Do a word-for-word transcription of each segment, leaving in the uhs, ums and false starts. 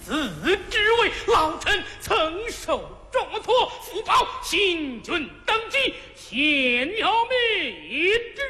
此之位，老臣曾受重托，复报新君登基，先要密旨。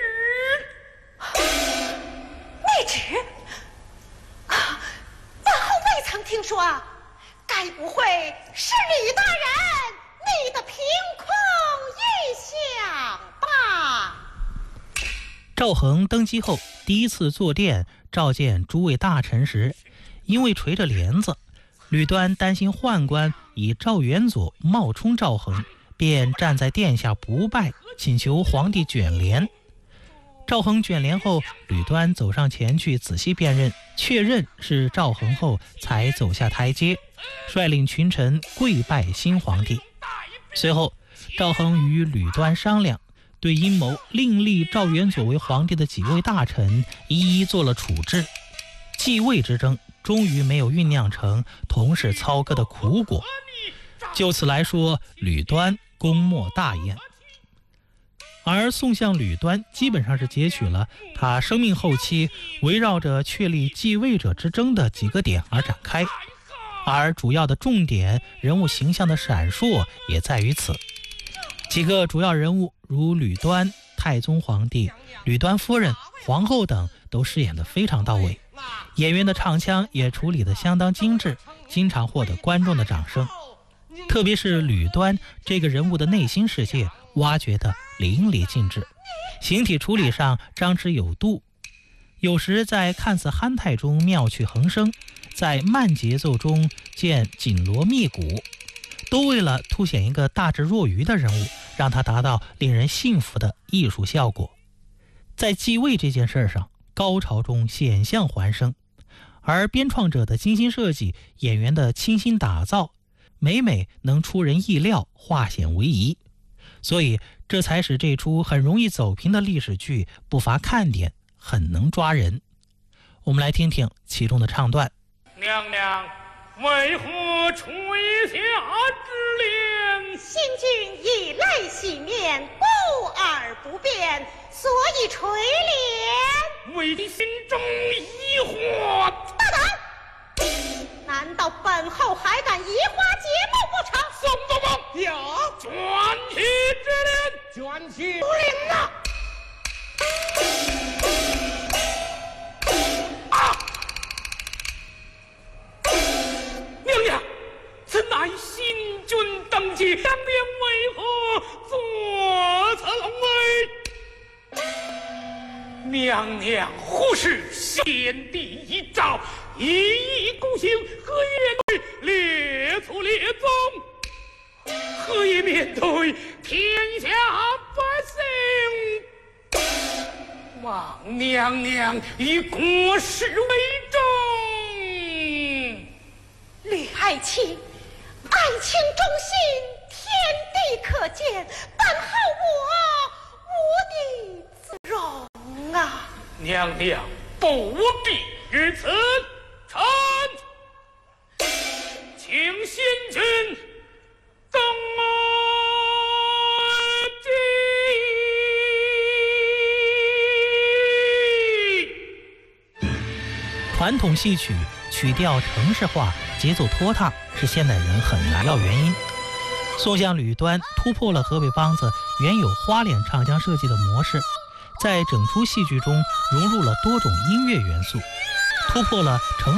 密旨？啊，王后未曾听说，该不会是吕大人你的凭空臆想吧？ 赵恒登基后第一次坐殿召见诸位大臣时，因为垂着帘子，吕端担心宦官以赵元佐冒充赵恒，便站在殿下不拜，请求皇帝卷帘。赵恒卷帘后，吕端走上前去仔细辨认，确认是赵恒后，才走下台阶，率领群臣跪拜新皇帝。随后赵恒与吕端商量，对阴谋另立赵元佐为皇帝的几位大臣一一做了处置。继位之争终于没有酝酿成同室操戈的苦果，就此来说，吕端功莫大焉。而宋相吕端基本上是截取了他生命后期围绕着确立继位者之争的几个点而展开，而主要的重点人物形象的闪烁也在于此。几个主要人物如吕端、太宗皇帝、吕端夫人、皇后等都饰演得非常到位，演员的唱腔也处理得相当精致，经常获得观众的掌声。特别是吕端这个人物的内心世界挖掘得淋漓尽致，形体处理上张弛有度，有时在看似憨态中妙趣横生，在慢节奏中见紧锣密鼓，都为了凸显一个大智若愚的人物，让他达到令人信服的艺术效果。在继位这件事上，高潮中险象环生，而编创者的精心设计，演员的倾心打造，每每能出人意料，化险为夷，所以这才使这出很容易走平的历史剧不乏看点，很能抓人。我们来听听其中的唱段。 娘娘为何垂下之帘？ 新君以泪洗面，故而不变，所以垂帘。 为你心中疑惑。 大胆！难道本后还敢移花接木不成？ 宋宗公， 有卷起之帘， 卷起不灵啊！啊！娘娘，此乃新君登基，当年为何作此龙威？娘娘忽视先帝遗诏，一意孤行，何以列祖列宗？何以面对天下百姓？望娘娘以国事为重。 吕爱卿，爱卿忠心，天地可见，本后我无地自容啊！ 娘娘不必于此，臣请先君登基。 传统戏曲曲调程式化，节奏拖沓，是现代人很难料原因。宋相吕端突破了河北梆子原有花脸唱腔设计的模式，在整出戏剧中融入了多种音乐元素，突破了程